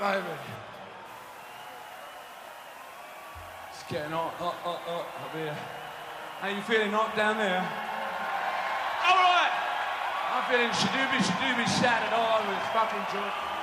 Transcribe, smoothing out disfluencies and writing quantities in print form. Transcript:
baby. It's getting hot up here. How you feeling hot down there? All right. I'm feeling shadooby shattered all over this fucking joint.